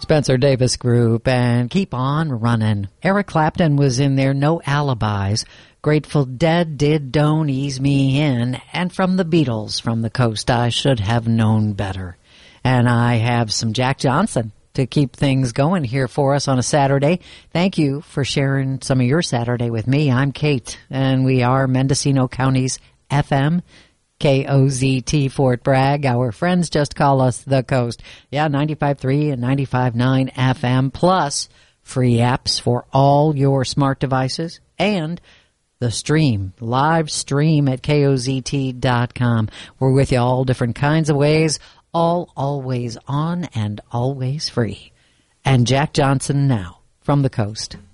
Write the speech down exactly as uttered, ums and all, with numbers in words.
Spencer Davis Group, and Keep On Running. Eric Clapton was in there, No Alibis. Grateful Dead did Don't Ease Me In. And from the Beatles, From the Coast, I Should Have Known Better. And I have some Jack Johnson to keep things going here for us on a Saturday. Thank you for sharing some of your Saturday with me. I'm Kate, and we are Mendocino County's F M. K O Z T Fort Bragg. Our friends just call us The Coast. Yeah, ninety-five point three and ninety-five point nine F M, plus free apps for all your smart devices and the stream, live stream at K O Z T dot com. We're with you all different kinds of ways, all always on and always free. And Jack Johnson now from The Coast.